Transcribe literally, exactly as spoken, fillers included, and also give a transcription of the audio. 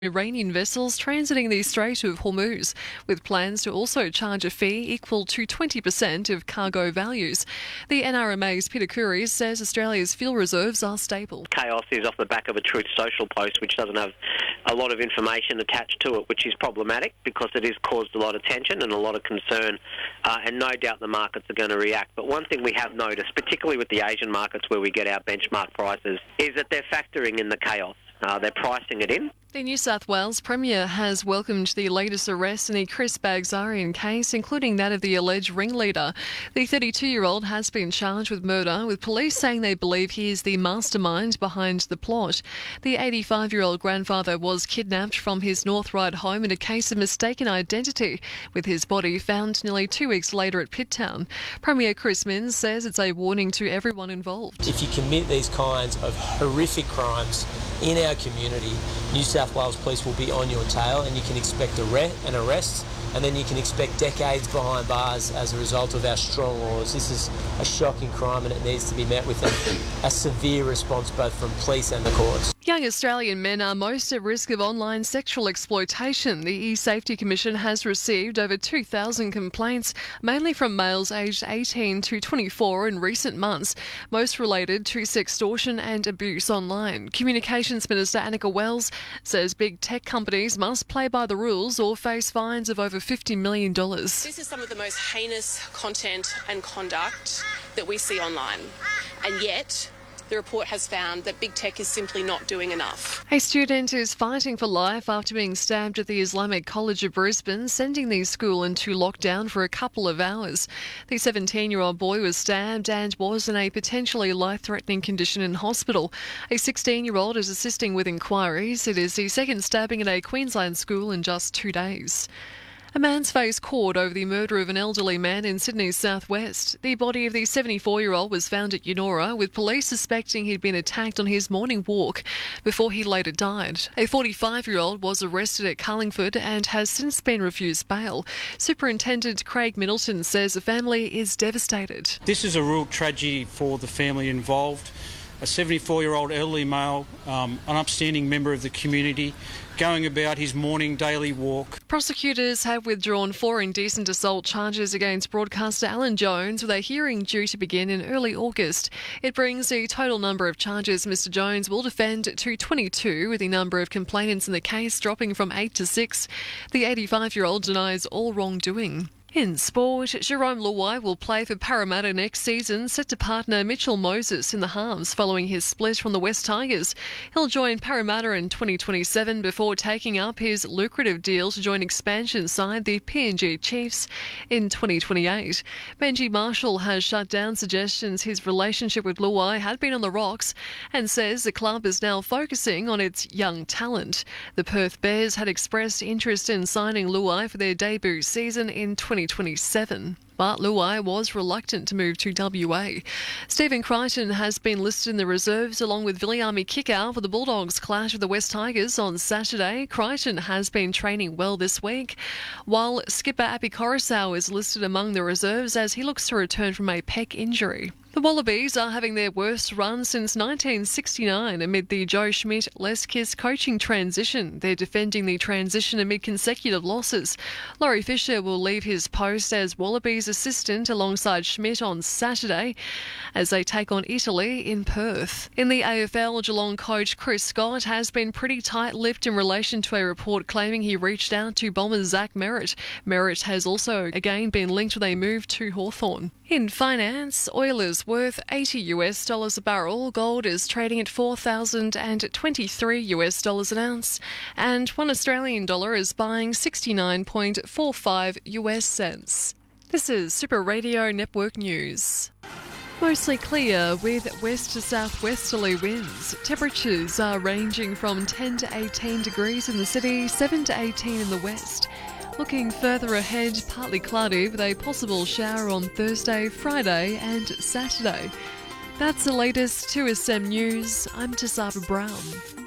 Iranian vessels transiting the Strait of Hormuz, with plans to also charge a fee equal to twenty percent of cargo values. The N R M A's Peter Coury says Australia's fuel reserves are stable. Chaos is off the back of a Truth Social post which doesn't have a lot of information attached to it, which is problematic because it has caused a lot of tension and a lot of concern, uh, and no doubt the markets are going to react. But one thing we have noticed, particularly with the Asian markets where we get our benchmark prices, is that they're factoring in the chaos. Uh, they're pricing it in. The New South Wales Premier has welcomed the latest arrests in the Chris Bagzarian case, including that of the alleged ringleader. The thirty-two-year-old has been charged with murder, with police saying they believe he is the mastermind behind the plot. The eighty-five-year-old grandfather was kidnapped from his North Ryde home in a case of mistaken identity, with his body found nearly two weeks later at Pitttown. Premier Chris Minns says it's a warning to everyone involved. If you commit these kinds of horrific crimes in our community, New South Wales Police will be on your tail, and you can expect an arrest, and then you can expect decades behind bars as a result of our strong laws. This is a shocking crime, and it needs to be met with a, a severe response both from police and the courts. Young Australian men are most at risk of online sexual exploitation. The E-Safety Commission has received over two thousand complaints, mainly from males aged eighteen to twenty-four in recent months, most related to sextortion and abuse online. Communications Minister Annika Wells says big tech companies must play by the rules or face fines of over fifty million dollars. This is some of the most heinous content and conduct that we see online, and yet the report has found that big tech is simply not doing enough. A student is fighting for life after being stabbed at the Islamic College of Brisbane, sending the school into lockdown for a couple of hours. The seventeen-year-old boy was stabbed and was in a potentially life-threatening condition in hospital. A sixteen-year-old is assisting with inquiries. It is the second stabbing at a Queensland school in just two days. A man's face caught over the murder of an elderly man in Sydney's southwest. The body of the seventy-four-year-old was found at Eunora, with police suspecting he'd been attacked on his morning walk before he later died. A forty-five-year-old was arrested at Carlingford and has since been refused bail. Superintendent Craig Middleton says the family is devastated. This is a real tragedy for the family involved. A seventy-four-year-old elderly male, um, an upstanding member of the community, going about his morning daily walk. Prosecutors have withdrawn four indecent assault charges against broadcaster Alan Jones, with a hearing due to begin in early August. It brings the total number of charges Mister Jones will defend to twenty-two, with the number of complainants in the case dropping from eight to six. The eighty-five-year-old denies all wrongdoing. In sport, Jarome Luai will play for Parramatta next season, set to partner Mitchell Moses in the halves following his split from the West Tigers. He'll join Parramatta in twenty twenty-seven before taking up his lucrative deal to join expansion side the P N G Chiefs in twenty twenty-eight. Benji Marshall has shut down suggestions his relationship with Luai had been on the rocks and says the club is now focusing on its young talent. The Perth Bears had expressed interest in signing Luai for their debut season in twenty twenty-seven. But Luai was reluctant to move to W A. Stephen Crichton has been listed in the reserves along with Viliami Kikau for the Bulldogs clash with the West Tigers on Saturday. Crichton has been training well this week, while skipper Api Coruscant is listed among the reserves as he looks to return from a pec injury. The Wallabies are having their worst run since nineteen sixty-nine amid the Joe Schmidt Les Kiss coaching transition. They're defending the transition amid consecutive losses. Laurie Fisher will leave his post as Wallabies assistant alongside Schmidt on Saturday as they take on Italy in Perth. In the A F L, Geelong coach Chris Scott has been pretty tight-lipped in relation to a report claiming he reached out to Bombers Zach Merritt. Merritt has also again been linked with a move to Hawthorn. In finance, oil is worth eighty US dollars a barrel, gold is trading at four thousand twenty-three US dollars an ounce, and one Australian dollar is buying sixty-nine point four five US cents. This is Super Radio Network News. Mostly clear with west to southwesterly winds. Temperatures are ranging from ten to eighteen degrees in the city, seven to eighteen in the west. Looking further ahead, partly cloudy with a possible shower on Thursday, Friday and Saturday. That's the latest two S M News. I'm Tasaba Brown.